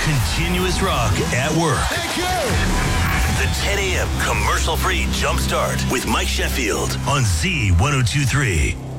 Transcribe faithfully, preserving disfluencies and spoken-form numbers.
Continuous rock at work. Thank you. The ten a.m. commercial-free Jumpstart with Mike Sheffield on Z one oh two three.